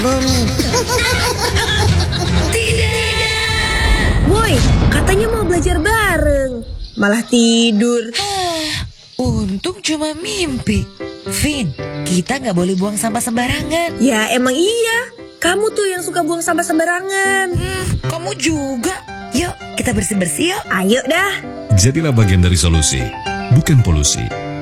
bumi. Woi, katanya mau belajar bareng, malah tidur. Untung cuma mimpi. Vin, kita nggak boleh buang sampah sembarangan. Ya emang iya, kamu tuh yang suka buang sampah sembarangan. Kamu juga. Yuk, kita bersih-bersih yuk. Ayo dah. Jadilah bagian dari solusi, bukan polusi.